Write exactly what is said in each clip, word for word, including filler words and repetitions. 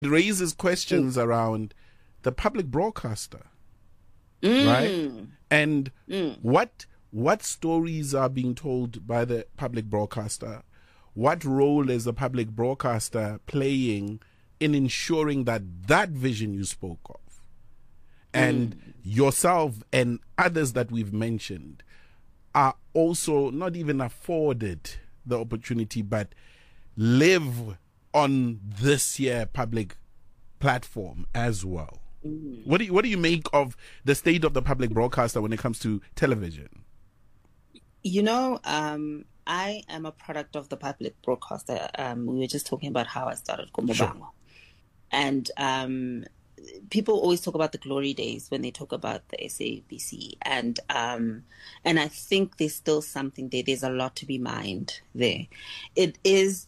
raises questions mm. around the public broadcaster, mm. right? And mm. what what stories are being told by the public broadcaster? What role is the public broadcaster playing in ensuring that that vision you spoke of, and mm. yourself and others that we've mentioned, are also not even afforded the opportunity, but live on this year public platform as well? Mm. What do you, what do you make of the state of the public broadcaster when it comes to television? You know, um, I am a product of the public broadcaster. Um, we were just talking about how I started Komobango. Sure. And um, people always talk about the glory days when they talk about the S A B C. And um, and I think there's still something there. There's a lot to be mined there. It is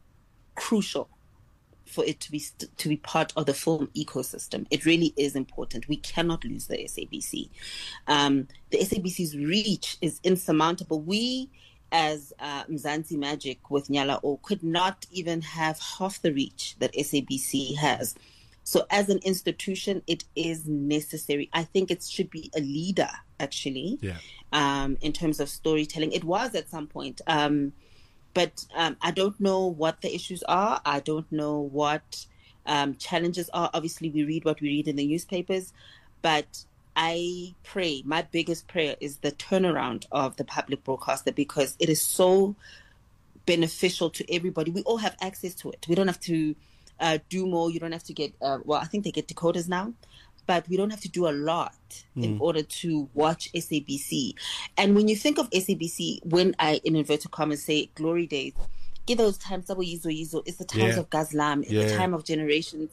crucial for it to be st- to be part of the film ecosystem. It really is important. We cannot lose the S A B C. Um, the S A B C's reach is insurmountable. We, as uh, Mzansi Magic with Nyala O, could not even have half the reach that S A B C has. So as an institution, it is necessary. I think it should be a leader, actually, yeah. um, in terms of storytelling. It was at some point. Um, but um, I don't know what the issues are. I don't know what um, challenges are. Obviously, we read what we read in the newspapers. But I pray, my biggest prayer is the turnaround of the public broadcaster, because it is so beneficial to everybody. We all have access to it. We don't have to uh, do more. You don't have to get, uh, well, I think they get decoders now, but we don't have to do a lot mm. in order to watch S A B C. And when you think of S A B C, when I, in inverted commas, say glory days, get those times, it's the times yeah. of Gazlam, it's yeah. the time of generations.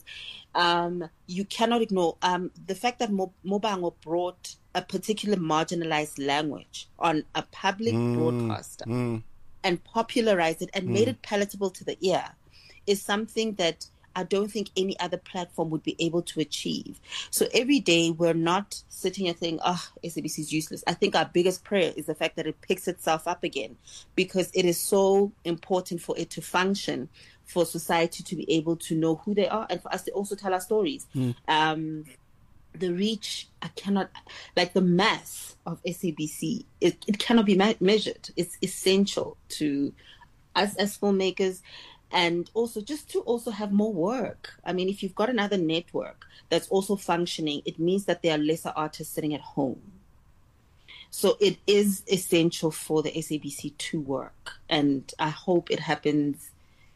Um, you cannot ignore um, the fact that Mo- Mobango brought a particular marginalized language on a public mm. broadcaster mm. and popularized it and mm. made it palatable to the ear is something that I don't think any other platform would be able to achieve. So every day we're not sitting here saying, oh, S A B C is useless. I think our biggest prayer is the fact that it picks itself up again, because it is so important for it to function, for society to be able to know who they are, and for us to also tell our stories. Mm. Um, the reach, I cannot, like the mass of S A B C, it, it cannot be ma- measured. It's essential to us as filmmakers. And also just to also have more work. I mean, if you've got another network that's also functioning, it means that there are lesser artists sitting at home. So it is essential for the S A B C to work. And I hope it happens.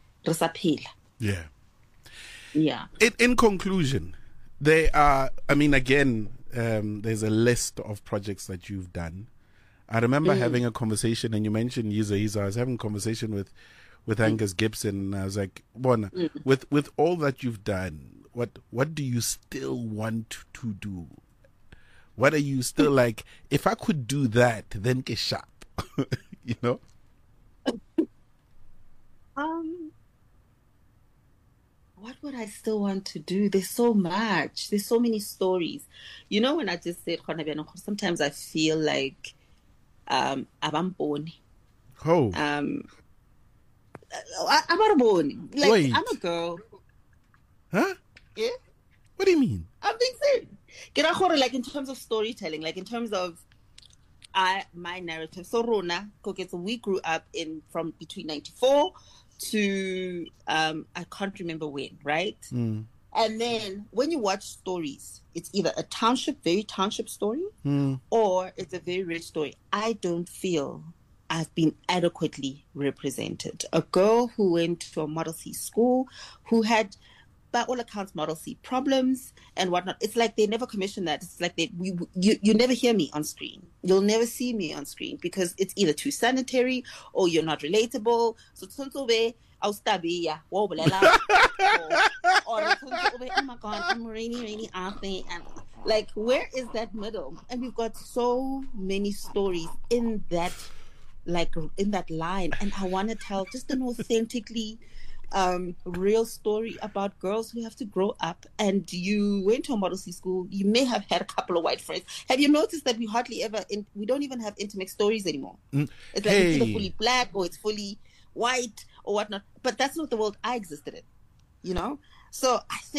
Yeah. Yeah. In, in conclusion, there are, I mean, again, um, there's a list of projects that you've done. I remember mm. having a conversation, and you mentioned Yiza Yiza. I was having a conversation with with Angus Gibson, and I was like, Bona, mm. with with all that you've done, what what do you still want to do? What are you still like, if I could do that, then get sharp, you know? Um, what would I still want to do? There's so much. There's so many stories. You know, when I just said, sometimes I feel like um, abamboni. Oh. Um, I, I'm not a boy. Like, Wait. I'm a girl. Huh? Yeah. What do you mean? I'm being serious. Get out, like in terms of storytelling, like in terms of I my narrative. So Rona, okay, so we grew up in from between ninety-four to um I can't remember when, right? Mm. And then when you watch stories, it's either a township, very township story, mm. or it's a very rich story. I don't feel I've been adequately represented. A girl who went to a Model C school, who had, by all accounts, Model C problems and whatnot. It's like they never commissioned that. It's like they, we, you, you never hear me on screen. You'll never see me on screen because it's either too sanitary or you're not relatable. So, I'll stab you, or, or oh my God, I'm rainy, rainy athlete. And like, where is that middle? And we've got so many stories in that like in that line, and I want to tell just an authentically um real story about girls who have to grow up. And you went to a Model C school, you may have had a couple of white friends. Have you noticed that we hardly ever in, we don't even have intermixed stories anymore? mm. It's like hey. it's either fully black or it's fully white or whatnot, but that's not the world I existed in, you know. So I think